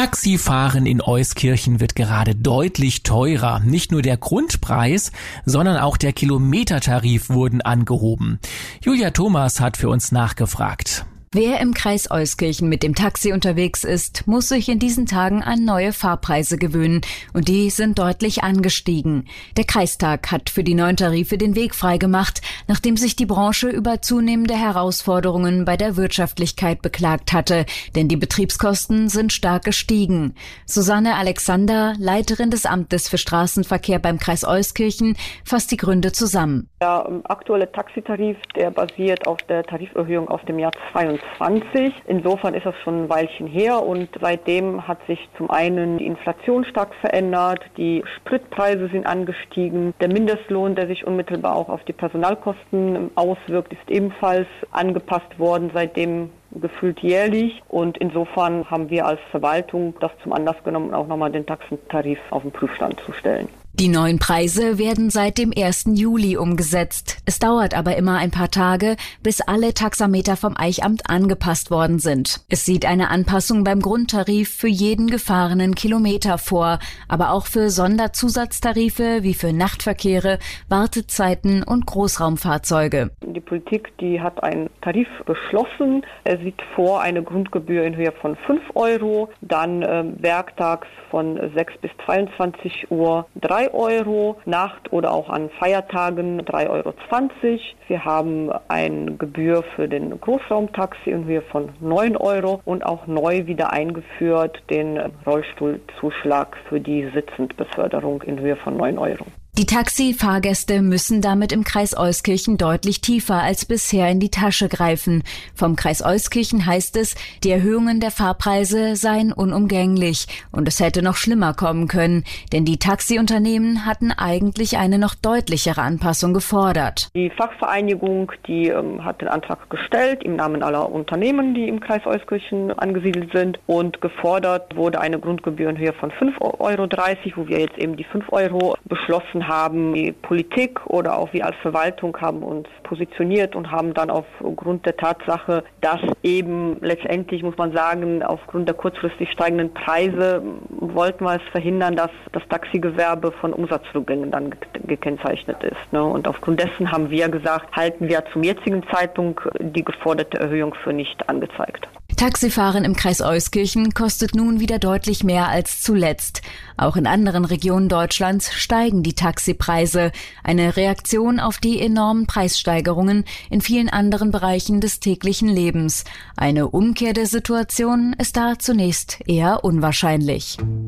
Taxifahren in Euskirchen wird gerade deutlich teurer. Nicht nur der Grundpreis, sondern auch der Kilometertarif wurden angehoben. Julia Thomas hat für uns nachgefragt. Wer im Kreis Euskirchen mit dem Taxi unterwegs ist, muss sich in diesen Tagen an neue Fahrpreise gewöhnen. Und die sind deutlich angestiegen. Der Kreistag hat für die neuen Tarife den Weg freigemacht, nachdem sich die Branche über zunehmende Herausforderungen bei der Wirtschaftlichkeit beklagt hatte. Denn die Betriebskosten sind stark gestiegen. Susanne Alexander, Leiterin des Amtes für Straßenverkehr beim Kreis Euskirchen, fasst die Gründe zusammen. Der aktuelle Taxitarif, der basiert auf der Tariferhöhung aus dem Jahr 2022. Insofern ist das schon ein Weilchen her und seitdem hat sich zum einen die Inflation stark verändert, die Spritpreise sind angestiegen, der Mindestlohn, der sich unmittelbar auch auf die Personalkosten auswirkt, ist ebenfalls angepasst worden, seitdem gefühlt jährlich, und insofern haben wir als Verwaltung das zum Anlass genommen, auch nochmal den Taxentarif auf den Prüfstand zu stellen. Die neuen Preise werden seit dem 1. Juli umgesetzt. Es dauert aber immer ein paar Tage, bis alle Taxameter vom Eichamt angepasst worden sind. Es sieht eine Anpassung beim Grundtarif für jeden gefahrenen Kilometer vor, aber auch für Sonderzusatztarife wie für Nachtverkehre, Wartezeiten und Großraumfahrzeuge. Die Politik, die hat einen Tarif beschlossen. Er sieht vor eine Grundgebühr in Höhe von 5 €, dann werktags von 6 bis 22 Uhr 3 €, Nacht oder auch an Feiertagen 3,20 €. Wir haben eine Gebühr für den Großraumtaxi in Höhe von 9 € und auch neu wieder eingeführt den Rollstuhlzuschlag für die Sitzendbeförderung in Höhe von 9 €. Die Taxifahrgäste müssen damit im Kreis Euskirchen deutlich tiefer als bisher in die Tasche greifen. Vom Kreis Euskirchen heißt es, die Erhöhungen der Fahrpreise seien unumgänglich und es hätte noch schlimmer kommen können, denn die Taxiunternehmen hatten eigentlich eine noch deutlichere Anpassung gefordert. Die Fachvereinigung, die hat den Antrag gestellt im Namen aller Unternehmen, die im Kreis Euskirchen angesiedelt sind, und gefordert wurde eine Grundgebühr in Höhe von 5,30 €, wo wir jetzt eben die 5 € beschlossen haben. Die Politik oder auch wir als Verwaltung haben uns positioniert und haben dann aufgrund der Tatsache, dass eben letztendlich, muss man sagen, aufgrund der kurzfristig steigenden Preise wollten wir es verhindern, dass das Taxigewerbe von Umsatzrückgängen dann gekennzeichnet ist. Und aufgrund dessen haben wir gesagt, halten wir zum jetzigen Zeitpunkt die geforderte Erhöhung für nicht angezeigt. Taxifahren im Kreis Euskirchen kostet nun wieder deutlich mehr als zuletzt. Auch in anderen Regionen Deutschlands steigen die Taxipreise. Eine Reaktion auf die enormen Preissteigerungen in vielen anderen Bereichen des täglichen Lebens. Eine Umkehr der Situation ist da zunächst eher unwahrscheinlich.